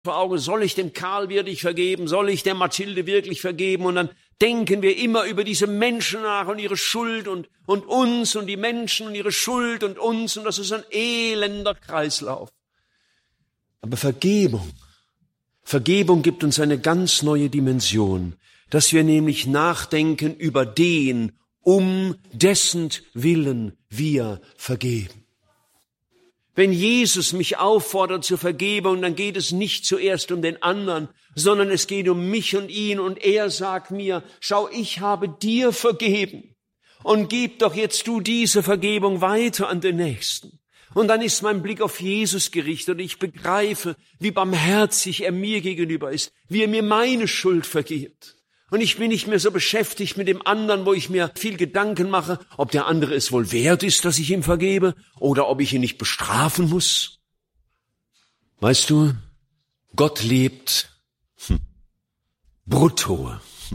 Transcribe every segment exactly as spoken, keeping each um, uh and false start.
vor Augen, soll ich dem Karl wirklich vergeben, soll ich der Mathilde wirklich vergeben? Und dann denken wir immer über diese Menschen nach und ihre Schuld und, und uns und die Menschen und ihre Schuld und uns. Und das ist ein elender Kreislauf. Aber Vergebung, Vergebung gibt uns eine ganz neue Dimension, dass wir nämlich nachdenken über den, um dessen Willen wir vergeben. Wenn Jesus mich auffordert zur Vergebung, dann geht es nicht zuerst um den anderen, sondern es geht um mich und ihn. Und er sagt mir, schau, ich habe dir vergeben. Und gib doch jetzt du diese Vergebung weiter an den Nächsten. Und dann ist mein Blick auf Jesus gerichtet und ich begreife, wie barmherzig er mir gegenüber ist, wie er mir meine Schuld vergibt. Und ich bin nicht mehr so beschäftigt mit dem anderen, wo ich mir viel Gedanken mache, ob der andere es wohl wert ist, dass ich ihm vergebe, oder ob ich ihn nicht bestrafen muss. Weißt du, Gott lebt hm, brutto. Hm.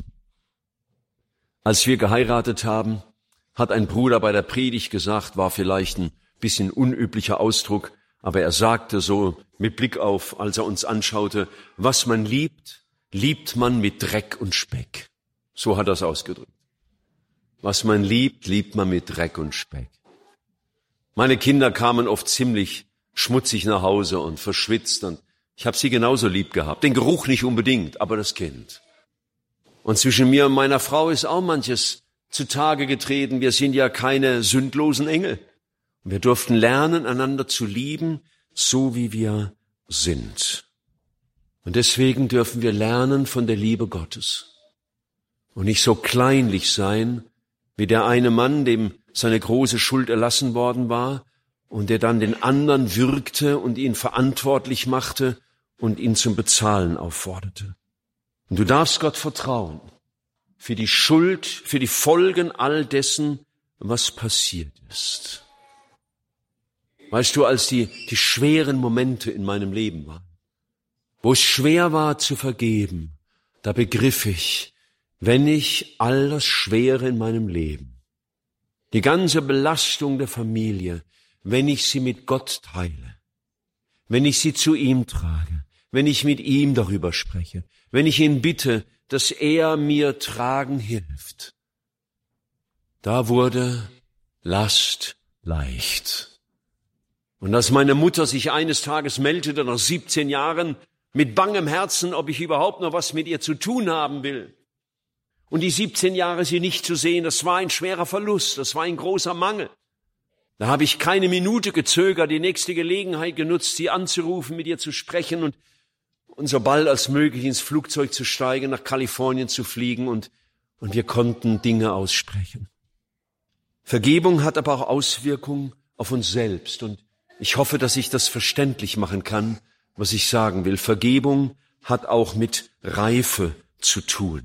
Als wir geheiratet haben, hat ein Bruder bei der Predigt gesagt, war vielleicht ein bisschen unüblicher Ausdruck, aber er sagte so mit Blick auf, als er uns anschaute, was man liebt, liebt man mit Dreck und Speck. So hat er es ausgedrückt. Was man liebt, liebt man mit Dreck und Speck. Meine Kinder kamen oft ziemlich schmutzig nach Hause und verschwitzt und ich habe sie genauso lieb gehabt. Den Geruch nicht unbedingt, aber das Kind. Und zwischen mir und meiner Frau ist auch manches zutage getreten. Wir sind ja keine sündlosen Engel. Wir durften lernen, einander zu lieben, so wie wir sind. Und deswegen dürfen wir lernen von der Liebe Gottes und nicht so kleinlich sein, wie der eine Mann, dem seine große Schuld erlassen worden war und der dann den anderen würgte und ihn verantwortlich machte und ihn zum Bezahlen aufforderte. Und du darfst Gott vertrauen für die Schuld, für die Folgen all dessen, was passiert ist. Weißt du, als die, die schweren Momente in meinem Leben waren, wo es schwer war zu vergeben, da begriff ich, wenn ich all das Schwere in meinem Leben, die ganze Belastung der Familie, wenn ich sie mit Gott teile, wenn ich sie zu ihm trage, wenn ich mit ihm darüber spreche, wenn ich ihn bitte, dass er mir tragen hilft, da wurde Last leicht. Und als meine Mutter sich eines Tages meldete, nach siebzehn Jahren, mit bangem Herzen, ob ich überhaupt noch was mit ihr zu tun haben will. Und die siebzehn Jahre sie nicht zu sehen, das war ein schwerer Verlust, das war ein großer Mangel. Da habe ich keine Minute gezögert, die nächste Gelegenheit genutzt, sie anzurufen, mit ihr zu sprechen und, und so bald als möglich ins Flugzeug zu steigen, nach Kalifornien zu fliegen und, und wir konnten Dinge aussprechen. Vergebung hat aber auch Auswirkungen auf uns selbst und ich hoffe, dass ich das verständlich machen kann, was ich sagen will. Vergebung hat auch mit Reife zu tun.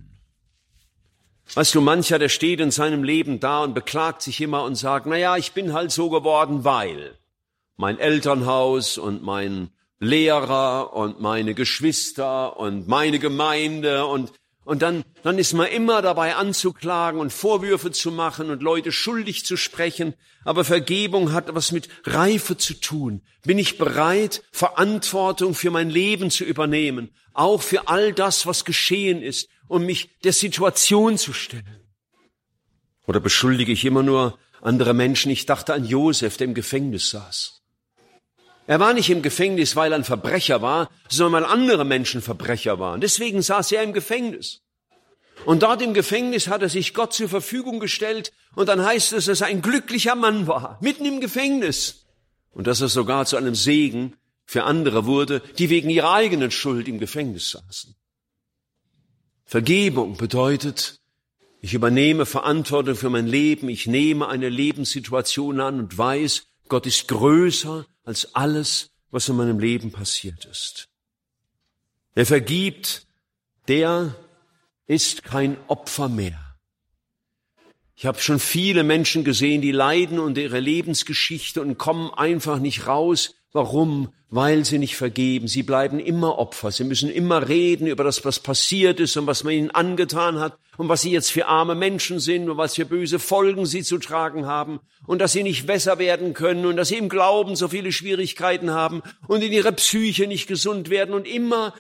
Weißt du, mancher, der steht in seinem Leben da und beklagt sich immer und sagt, na ja, ich bin halt so geworden, weil mein Elternhaus und mein Lehrer und meine Geschwister und meine Gemeinde und Und dann, dann ist man immer dabei anzuklagen und Vorwürfe zu machen und Leute schuldig zu sprechen. Aber Vergebung hat was mit Reife zu tun. Bin ich bereit, Verantwortung für mein Leben zu übernehmen, auch für all das, was geschehen ist, und mich der Situation zu stellen? Oder beschuldige ich immer nur andere Menschen? Ich dachte an Josef, der im Gefängnis saß. Er war nicht im Gefängnis, weil er ein Verbrecher war, sondern weil andere Menschen Verbrecher waren. Deswegen saß er im Gefängnis. Und dort im Gefängnis hat er sich Gott zur Verfügung gestellt. Und dann heißt es, dass er ein glücklicher Mann war, mitten im Gefängnis. Und dass er sogar zu einem Segen für andere wurde, die wegen ihrer eigenen Schuld im Gefängnis saßen. Vergebung bedeutet, ich übernehme Verantwortung für mein Leben. Ich nehme eine Lebenssituation an und weiß, Gott ist größer als alles, was in meinem Leben passiert ist. Wer vergibt, der ist kein Opfer mehr. Ich habe schon viele Menschen gesehen, die leiden unter ihrer Lebensgeschichte und kommen einfach nicht raus, Warum? Weil sie nicht vergeben. Sie bleiben immer Opfer. Sie müssen immer reden über das, was passiert ist und was man ihnen angetan hat und was sie jetzt für arme Menschen sind und was für böse Folgen sie zu tragen haben und dass sie nicht besser werden können und dass sie im Glauben so viele Schwierigkeiten haben und in ihrer Psyche nicht gesund werden und immer